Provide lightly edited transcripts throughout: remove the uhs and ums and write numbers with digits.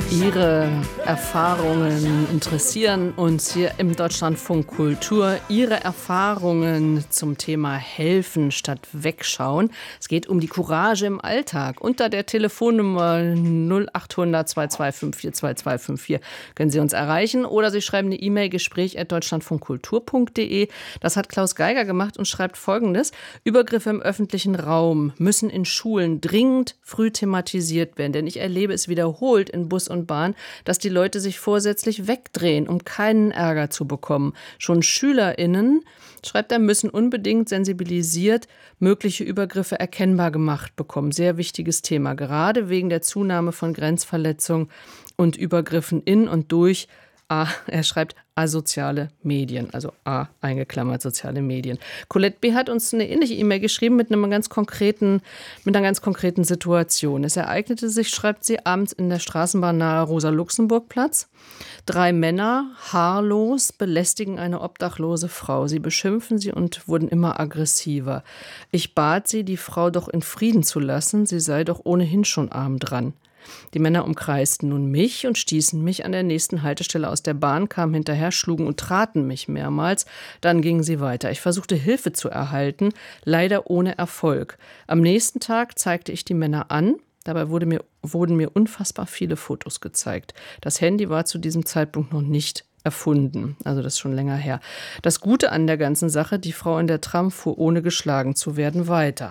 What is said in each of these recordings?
Ihre Erfahrungen interessieren uns hier im Deutschlandfunk Kultur. Ihre Erfahrungen zum Thema Helfen statt Wegschauen. Es geht um die Courage im Alltag. Unter der Telefonnummer 0800 225 2254 können Sie uns erreichen oder Sie schreiben eine E-Mail gespräch@deutschlandfunkkultur.de. Das hat Klaus Geiger gemacht und schreibt Folgendes: Übergriffe im öffentlichen Raum müssen in Schulen dringend früh thematisiert werden, denn ich erlebe es wiederholt in Bus und Bahn, dass die Leute sich vorsätzlich wegdrehen, um keinen Ärger zu bekommen. Schon SchülerInnen, schreibt er, müssen unbedingt sensibilisiert mögliche Übergriffe erkennbar gemacht bekommen. Sehr wichtiges Thema, gerade wegen der Zunahme von Grenzverletzungen und Übergriffen in und durch, er schreibt, asoziale Medien, also A eingeklammert, soziale Medien. Colette B. hat uns eine ähnliche E-Mail geschrieben mit einer ganz konkreten Situation. Es ereignete sich, schreibt sie, abends in der Straßenbahn nahe Rosa-Luxemburg-Platz. 3 Männer, haarlos, belästigen eine obdachlose Frau. Sie beschimpfen sie und wurden immer aggressiver. Ich bat sie, die Frau doch in Frieden zu lassen, sie sei doch ohnehin schon arm dran. Die Männer umkreisten nun mich und stießen mich an der nächsten Haltestelle aus der Bahn, kamen hinterher, schlugen und traten mich mehrmals. Dann gingen sie weiter. Ich versuchte Hilfe zu erhalten, leider ohne Erfolg. Am nächsten Tag zeigte ich die Männer an. Dabei wurden mir unfassbar viele Fotos gezeigt. Das Handy war zu diesem Zeitpunkt noch nicht erfunden. Also das ist schon länger her. Das Gute an der ganzen Sache, die Frau in der Tram fuhr ohne geschlagen zu werden weiter.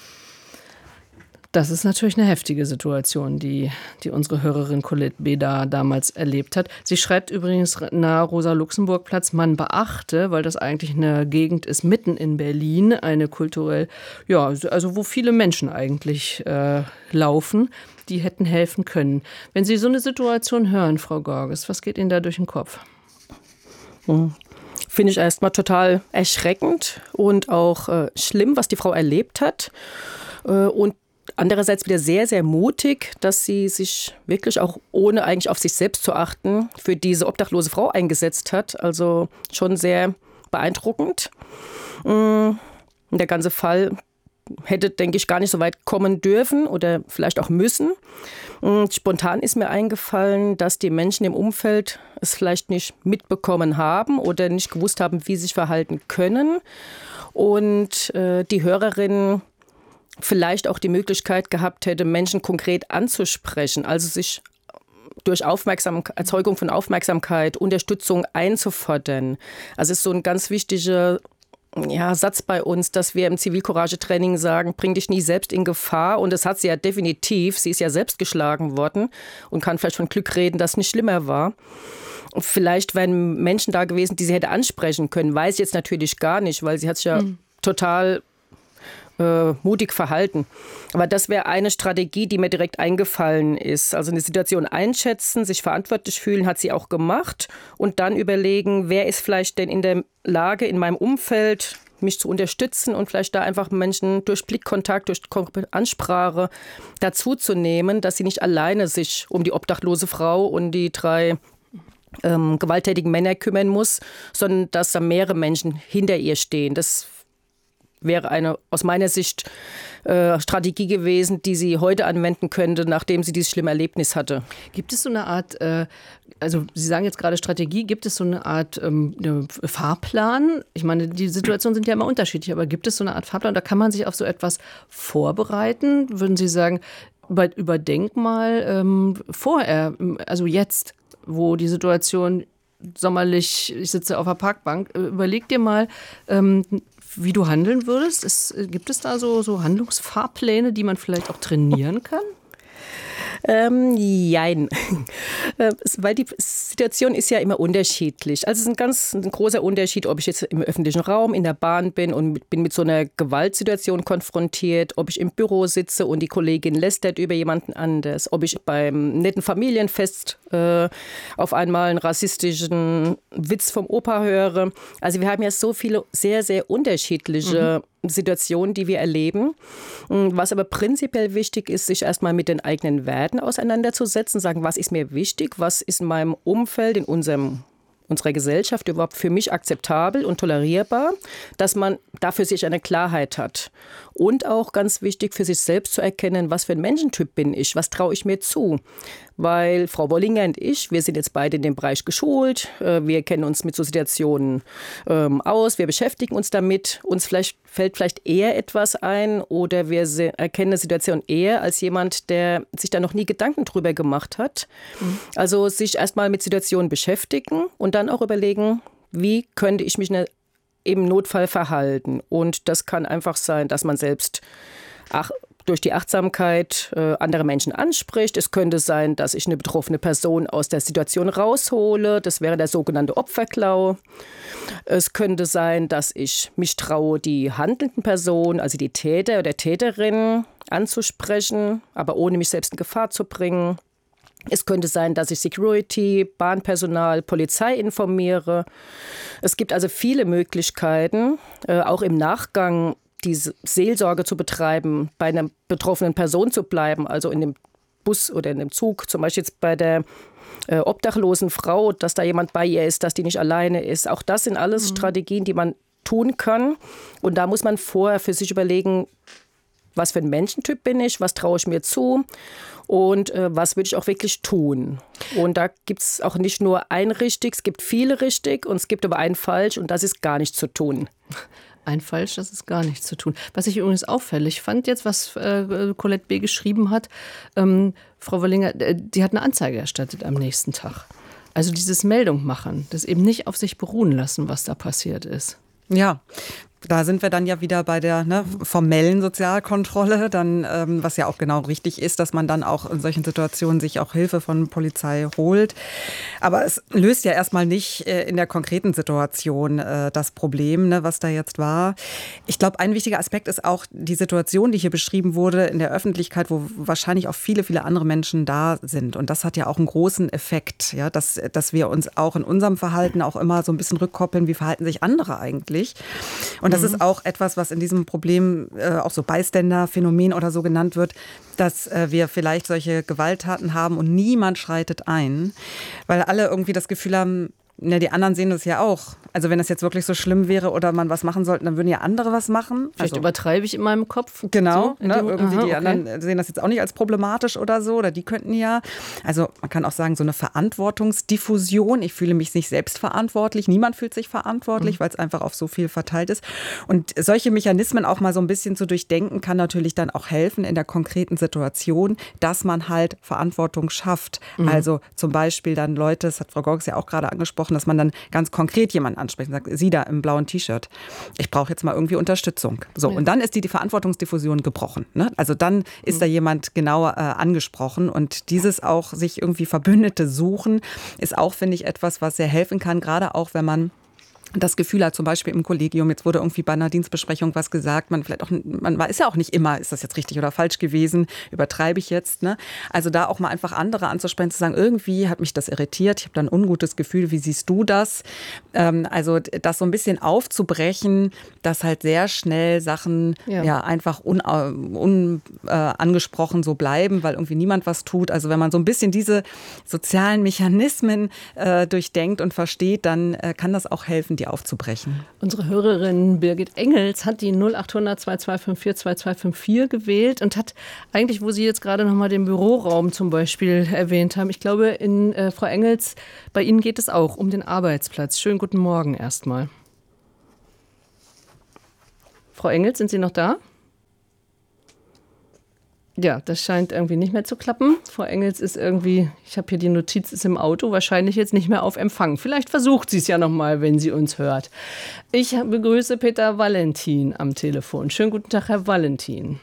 Das ist natürlich eine heftige Situation, die unsere Hörerin Colette B. damals erlebt hat. Sie schreibt übrigens nahe Rosa-Luxemburg-Platz, man beachte, weil das eigentlich eine Gegend ist mitten in Berlin, eine kulturell, ja, also wo viele Menschen eigentlich laufen, die hätten helfen können. Wenn Sie so eine Situation hören, Frau Gorges, was geht Ihnen da durch den Kopf? Finde ich erstmal total erschreckend und auch schlimm, was die Frau erlebt hat. Und andererseits wieder sehr, sehr mutig, dass sie sich wirklich auch ohne eigentlich auf sich selbst zu achten für diese obdachlose Frau eingesetzt hat. Also schon sehr beeindruckend. Der ganze Fall hätte, denke ich, gar nicht so weit kommen dürfen oder vielleicht auch müssen. Spontan ist mir eingefallen, dass die Menschen im Umfeld es vielleicht nicht mitbekommen haben oder nicht gewusst haben, wie sie sich verhalten können. Und die Hörerin vielleicht auch die Möglichkeit gehabt hätte, Menschen konkret anzusprechen, also sich durch Erzeugung von Aufmerksamkeit, Unterstützung einzufordern. Also es ist so ein ganz wichtiger Satz bei uns, dass wir im Zivilcourage-Training sagen, bring dich nie selbst in Gefahr. Und das hat sie ja definitiv. Sie ist ja selbst geschlagen worden und kann vielleicht von Glück reden, dass es nicht schlimmer war. Und vielleicht wären Menschen da gewesen, die sie hätte ansprechen können. Weiß ich jetzt natürlich gar nicht, weil sie hat sich ja total mutig verhalten. Aber das wäre eine Strategie, die mir direkt eingefallen ist. Also eine Situation einschätzen, sich verantwortlich fühlen, hat sie auch gemacht. Und dann überlegen, wer ist vielleicht denn in der Lage, in meinem Umfeld mich zu unterstützen und vielleicht da einfach Menschen durch Blickkontakt, durch Ansprache dazu zu nehmen, dass sie nicht alleine sich um die obdachlose Frau und die 3 gewalttätigen Männer kümmern muss, sondern dass da mehrere Menschen hinter ihr stehen. Das wäre eine aus meiner Sicht Strategie gewesen, die sie heute anwenden könnte, nachdem sie dieses schlimme Erlebnis hatte. Gibt es so eine Art, also Sie sagen jetzt gerade Strategie, gibt es so eine Art Fahrplan? Ich meine, die Situationen sind ja immer unterschiedlich, aber gibt es so eine Art Fahrplan? Da kann man sich auf so etwas vorbereiten? Würden Sie sagen, überdenk mal vorher, also jetzt, wo die Situation sommerlich, ich sitze auf der Parkbank, überleg dir mal, wie du handeln würdest. Gibt es da so Handlungsfahrpläne, die man vielleicht auch trainieren kann? Jein. Weil die Situation ist ja immer unterschiedlich. Also es ist ein großer Unterschied, ob ich jetzt im öffentlichen Raum, in der Bahn bin und bin mit so einer Gewaltsituation konfrontiert, ob ich im Büro sitze und die Kollegin lästert über jemanden anders, ob ich beim netten Familienfest auf einmal einen rassistischen Witz vom Opa höre. Also wir haben ja so viele sehr, sehr unterschiedliche Situationen, die wir erleben. Was aber prinzipiell wichtig ist, sich erstmal mit den eigenen Werten auseinanderzusetzen, sagen, was ist mir wichtig, was ist in meinem Umfeld, in unserem unserer Gesellschaft überhaupt für mich akzeptabel und tolerierbar, dass man dafür sich eine Klarheit hat. Und auch ganz wichtig, für sich selbst zu erkennen, was für ein Menschentyp bin ich, was traue ich mir zu. Weil Frau Wollinger und ich, wir sind jetzt beide in dem Bereich geschult, wir kennen uns mit so Situationen aus, wir beschäftigen uns damit, uns fällt vielleicht eher etwas ein oder wir erkennen eine Situation eher als jemand, der sich da noch nie Gedanken drüber gemacht hat. Also sich erstmal mit Situationen beschäftigen und dann auch überlegen, wie könnte ich mich im Notfall verhalten. Und das kann einfach sein, dass man selbst durch die Achtsamkeit andere Menschen anspricht. Es könnte sein, dass ich eine betroffene Person aus der Situation raushole. Das wäre der sogenannte Opferklau. Es könnte sein, dass ich mich traue, die handelnden Personen, also die Täter oder Täterin anzusprechen, aber ohne mich selbst in Gefahr zu bringen. Es könnte sein, dass ich Security, Bahnpersonal, Polizei informiere. Es gibt also viele Möglichkeiten, auch im Nachgang diese Seelsorge zu betreiben, bei einer betroffenen Person zu bleiben, also in dem Bus oder in dem Zug, zum Beispiel jetzt bei der obdachlosen Frau, dass da jemand bei ihr ist, dass die nicht alleine ist. Auch das sind alles Strategien, die man tun kann. Und da muss man vorher für sich überlegen, was für ein Menschentyp bin ich, was traue ich mir zu und was würde ich auch wirklich tun. Und da gibt es auch nicht nur ein richtig, es gibt viele richtig und es gibt aber ein falsch und das ist gar nichts zu tun. Ein falsch, das ist gar nichts zu tun. Was ich übrigens auffällig fand jetzt, was Colette B. geschrieben hat, Frau Wollinger, die hat eine Anzeige erstattet am nächsten Tag. Also dieses Meldung machen, das eben nicht auf sich beruhen lassen, was da passiert ist. Ja, da sind wir dann ja wieder bei der formellen Sozialkontrolle, dann, was ja auch genau richtig ist, dass man dann auch in solchen Situationen sich auch Hilfe von Polizei holt. Aber es löst ja erstmal nicht in der konkreten Situation das Problem, was da jetzt war. Ich glaube, ein wichtiger Aspekt ist auch die Situation, die hier beschrieben wurde in der Öffentlichkeit, wo wahrscheinlich auch viele, viele andere Menschen da sind. Und das hat ja auch einen großen Effekt, ja, dass wir uns auch in unserem Verhalten auch immer so ein bisschen rückkoppeln, wie verhalten sich andere eigentlich. Und das ist auch etwas, was in diesem Problem auch so Bystander-Phänomen oder so genannt wird, dass wir vielleicht solche Gewalttaten haben und niemand schreitet ein, weil alle irgendwie das Gefühl haben, die anderen sehen das ja auch. Also wenn das jetzt wirklich so schlimm wäre oder man was machen sollte, dann würden ja andere was machen. Vielleicht übertreibe ich in meinem Kopf. Genau, so, irgendwie die anderen sehen das jetzt auch nicht als problematisch oder so, oder die könnten ja. Also man kann auch sagen, so eine Verantwortungsdiffusion. Ich fühle mich nicht selbst verantwortlich. Niemand fühlt sich verantwortlich, weil es einfach auf so viel verteilt ist. Und solche Mechanismen auch mal so ein bisschen zu durchdenken, kann natürlich dann auch helfen in der konkreten Situation, dass man halt Verantwortung schafft. Also zum Beispiel dann Leute, das hat Frau Gorges ja auch gerade angesprochen, dass man dann ganz konkret jemanden anspricht und sagt, Sie da im blauen T-Shirt, ich brauche jetzt mal irgendwie Unterstützung. So, und dann ist die Verantwortungsdiffusion gebrochen. Ne? Also dann ist da jemand genauer angesprochen und dieses auch sich irgendwie Verbündete suchen, ist auch, finde ich, etwas, was sehr helfen kann, gerade auch, wenn man das Gefühl hat, zum Beispiel im Kollegium, jetzt wurde irgendwie bei einer Dienstbesprechung was gesagt, man weiß ja auch nicht immer, ist das jetzt richtig oder falsch gewesen, übertreibe ich jetzt. Ne? Also da auch mal einfach andere anzusprechen, zu sagen, irgendwie hat mich das irritiert, ich habe da ein ungutes Gefühl, wie siehst du das? Also das so ein bisschen aufzubrechen, dass halt sehr schnell Sachen einfach unangesprochen so bleiben, weil irgendwie niemand was tut. Also wenn man so ein bisschen diese sozialen Mechanismen durchdenkt und versteht, dann kann das auch helfen, die aufzubrechen. Unsere Hörerin Birgit Engels hat die 0800 2254 2254 gewählt und hat eigentlich, wo Sie jetzt gerade nochmal den Büroraum zum Beispiel erwähnt haben, ich glaube, Frau Engels, bei Ihnen geht es auch um den Arbeitsplatz. Schönen guten Morgen erstmal. Frau Engels, sind Sie noch da? Ja, das scheint irgendwie nicht mehr zu klappen. Frau Engels ist irgendwie, ich habe hier die Notiz, ist im Auto, wahrscheinlich jetzt nicht mehr auf Empfang. Vielleicht versucht sie es ja nochmal, wenn sie uns hört. Ich begrüße Peter Valentin am Telefon. Schönen guten Tag, Herr Valentin.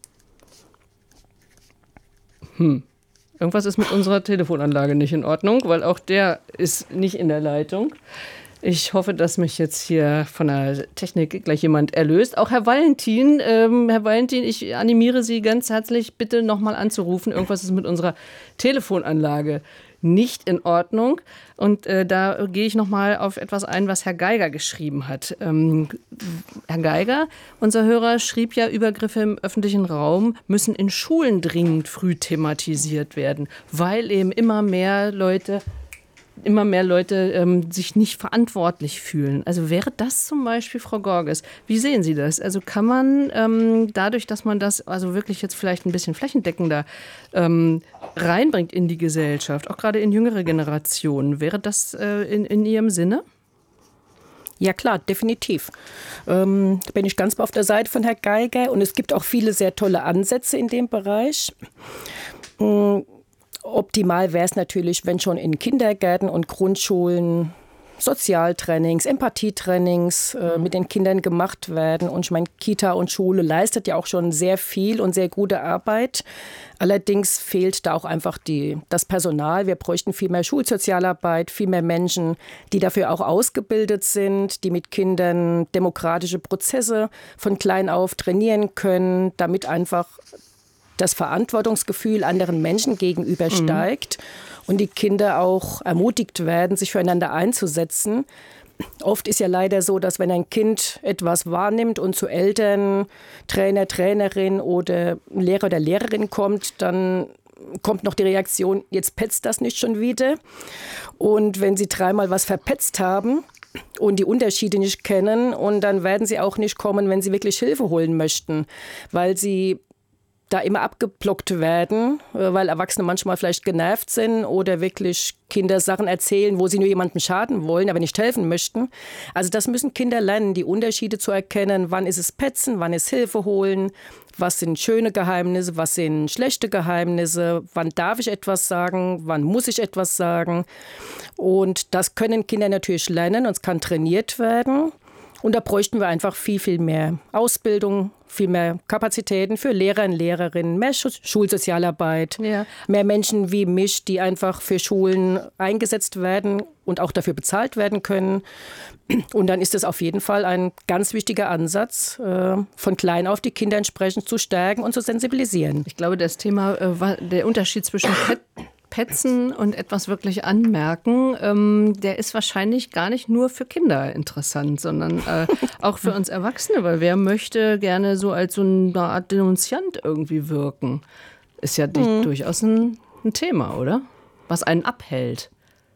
Irgendwas ist mit unserer Telefonanlage nicht in Ordnung, weil auch der ist nicht in der Leitung. Ich hoffe, dass mich jetzt hier von der Technik gleich jemand erlöst. Auch Herr Valentin, ich animiere Sie ganz herzlich, bitte nochmal anzurufen. Irgendwas ist mit unserer Telefonanlage nicht in Ordnung. Und da gehe ich nochmal auf etwas ein, was Herr Geiger geschrieben hat. Herr Geiger, unser Hörer, schrieb ja, Übergriffe im öffentlichen Raum müssen in Schulen dringend früh thematisiert werden, weil eben immer mehr Leute immer mehr Leute sich nicht verantwortlich fühlen. Also wäre das zum Beispiel, Frau Gorges, wie sehen Sie das? Also kann man dadurch, dass man das also wirklich jetzt vielleicht ein bisschen flächendeckender reinbringt in die Gesellschaft, auch gerade in jüngere Generationen, wäre das in Ihrem Sinne? Ja klar, definitiv. Bin ich ganz auf der Seite von Herrn Geiger und es gibt auch viele sehr tolle Ansätze in dem Bereich. Optimal wäre es natürlich, wenn schon in Kindergärten und Grundschulen Sozialtrainings, Empathietrainings mit den Kindern gemacht werden. Und ich meine, Kita und Schule leistet ja auch schon sehr viel und sehr gute Arbeit. Allerdings fehlt da auch einfach das Personal. Wir bräuchten viel mehr Schulsozialarbeit, viel mehr Menschen, die dafür auch ausgebildet sind, die mit Kindern demokratische Prozesse von klein auf trainieren können, damit einfach das Verantwortungsgefühl anderen Menschen gegenüber steigt und die Kinder auch ermutigt werden, sich füreinander einzusetzen. Oft ist ja leider so, dass wenn ein Kind etwas wahrnimmt und zu Eltern, Trainer, Trainerin oder Lehrer oder Lehrerin kommt, dann kommt noch die Reaktion, jetzt petzt das nicht schon wieder. Und wenn sie dreimal was verpetzt haben und die Unterschiede nicht kennen, und dann werden sie auch nicht kommen, wenn sie wirklich Hilfe holen möchten, weil sie da immer abgeblockt werden, weil Erwachsene manchmal vielleicht genervt sind oder wirklich Kinder Sachen erzählen, wo sie nur jemandem schaden wollen, aber nicht helfen möchten. Also das müssen Kinder lernen, die Unterschiede zu erkennen. Wann ist es Petzen, wann ist Hilfe holen, was sind schöne Geheimnisse, was sind schlechte Geheimnisse, wann darf ich etwas sagen, wann muss ich etwas sagen. Und das können Kinder natürlich lernen und es kann trainiert werden. Und da bräuchten wir einfach viel, viel mehr Ausbildung, viel mehr Kapazitäten für Lehrer und Lehrerinnen, mehr Schulsozialarbeit, mehr Menschen wie mich, die einfach für Schulen eingesetzt werden und auch dafür bezahlt werden können. Und dann ist es auf jeden Fall ein ganz wichtiger Ansatz, von klein auf die Kinder entsprechend zu stärken und zu sensibilisieren. Ich glaube, das Thema, der Unterschied zwischen Petzen und etwas wirklich anmerken, der ist wahrscheinlich gar nicht nur für Kinder interessant, sondern auch für uns Erwachsene, weil wer möchte gerne so als so eine Art Denunziant irgendwie wirken? Ist ja durchaus ein Thema, oder? Was einen abhält.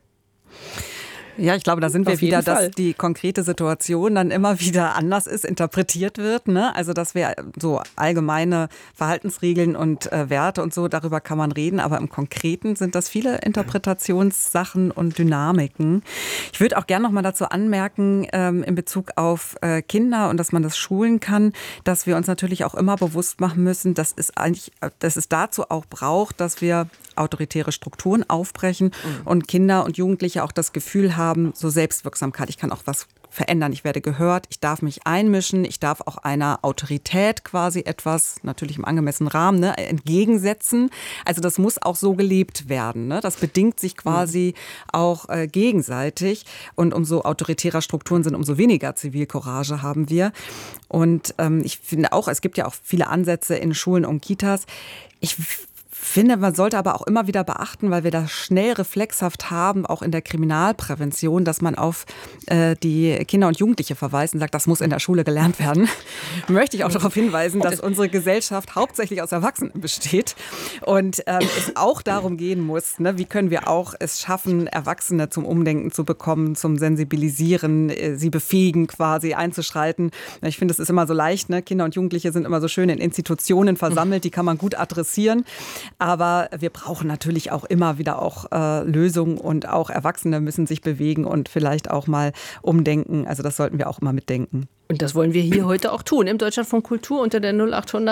Ja, ich glaube, da sind wir wieder, dass die konkrete Situation dann immer wieder anders ist, interpretiert wird. Ne? Also, dass wir so allgemeine Verhaltensregeln und Werte und so, darüber kann man reden. Aber im Konkreten sind das viele Interpretationssachen und Dynamiken. Ich würde auch gerne noch mal dazu anmerken, in Bezug auf Kinder und dass man das schulen kann, dass wir uns natürlich auch immer bewusst machen müssen, dass es dazu auch braucht, dass wir autoritäre Strukturen aufbrechen und Kinder und Jugendliche auch das Gefühl haben, so Selbstwirksamkeit, ich kann auch was verändern, ich werde gehört, ich darf mich einmischen, ich darf auch einer Autorität quasi etwas, natürlich im angemessenen Rahmen, ne, entgegensetzen. Also das muss auch so gelebt werden. Ne? Das bedingt sich quasi auch gegenseitig. Und umso autoritärer Strukturen sind, umso weniger Zivilcourage haben wir. Und ich finde auch, es gibt ja auch viele Ansätze in Schulen und Kitas. Ich finde, man sollte aber auch immer wieder beachten, weil wir da schnell reflexhaft haben, auch in der Kriminalprävention, dass man auf die Kinder und Jugendliche verweist und sagt, das muss in der Schule gelernt werden. Möchte ich auch darauf hinweisen, dass unsere Gesellschaft hauptsächlich aus Erwachsenen besteht und es auch darum gehen muss, ne, wie können wir auch es schaffen, Erwachsene zum Umdenken zu bekommen, zum Sensibilisieren, sie befähigen quasi einzuschreiten. Ich finde, es ist immer so leicht, ne? Kinder und Jugendliche sind immer so schön in Institutionen versammelt, die kann man gut adressieren. Aber wir brauchen natürlich auch immer wieder auch Lösungen und auch Erwachsene müssen sich bewegen und vielleicht auch mal umdenken. Also das sollten wir auch immer mitdenken. Und das wollen wir hier heute auch tun, im Deutschlandfunk Kultur unter der 0800